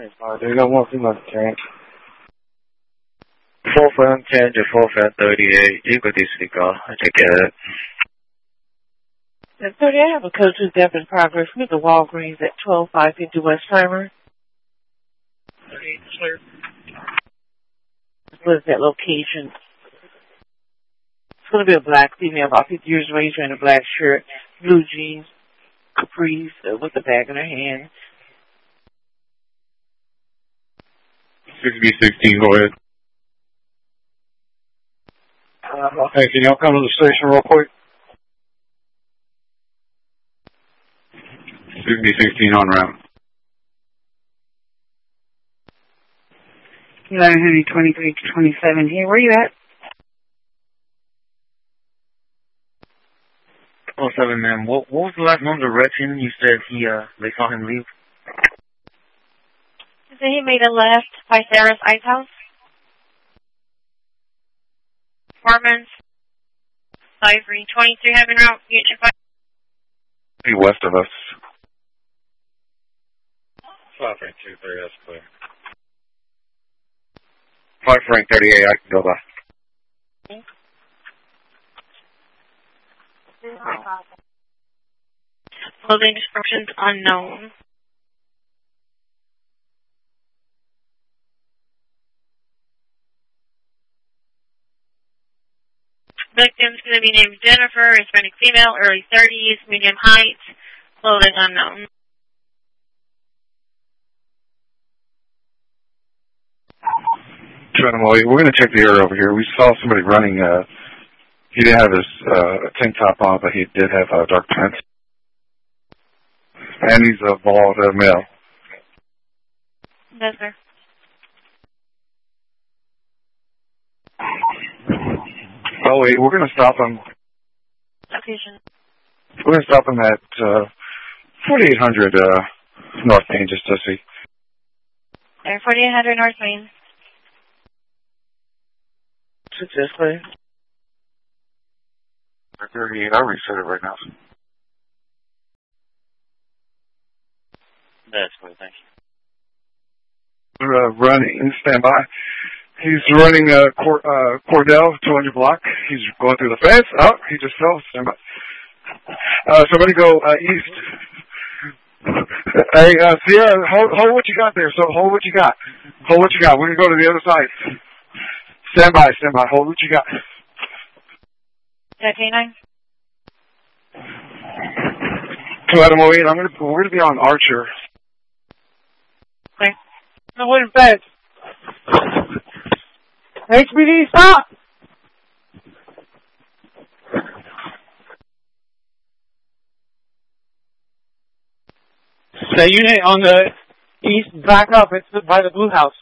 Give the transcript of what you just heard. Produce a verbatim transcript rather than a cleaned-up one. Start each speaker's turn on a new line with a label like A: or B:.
A: Uh, there's no more female tank. four fan ten to four fan thirty-eight. You could disregard. I take care of it.
B: At thirty, I have a code two death in progress with the Walgreens at twelve five fifty Westheimer.
A: thirty-eight, clear.
B: What is that location? It's going to be a black female, about fifty years of age, wearing a black shirt, blue jeans, capris, uh, with a bag in her hand.
A: six B sixteen, go ahead.
C: Uh, hey, can y'all come to the station real quick?
A: six B sixteen on route.
D: eleven Henry twenty-three to twenty-seven here. Where are you at?
A: Oh seven, ma'am. What, what was the last known direction you said he, uh, they saw him leave?
E: So he made a left by Sarah's Ice House. Apartments. Ivory, twenty-three Heaven Route, Unit five.
A: Be west of us.
C: Five Frank two three, that's clear.
A: Five Frank thirty-eight, I can go by.
E: Clothing descriptions unknown. Victim's going to be named Jennifer, Hispanic female, early thirties, medium height, clothing unknown.
C: We're going to check the area over here. We saw somebody running. Uh, he didn't have his uh, tank top on, but he did have uh, dark pants. And he's a bald uh, male.
E: Yes, sir.
C: Oh, wait, we're going to stop him.
E: Location.
C: We're going to stop him at uh, forty-eight hundred uh, North Main, just to see.
E: There, forty-eight hundred North Main.
B: Successfully.
C: thirty-eight, I'll reset it right now.
A: That's good, thank you.
C: We're uh, running, stand by. He's running uh, Cor- uh, Cordell, two hundred block. He's going through the fence. Oh, he just fell. Stand by. Uh, somebody go uh, east. Hey, uh, Sierra, hold, hold what you got there. So hold what you got. Hold what you got. We're going to go to the other side. Stand by, stand by. Hold what you got.
E: K nine.
C: Two Adam oh eight. I'm going to, we're going to be on Archer.
E: Okay.
B: No, wait a minute. H B D, stop! Say unit on the east, back up. It's by the blue house.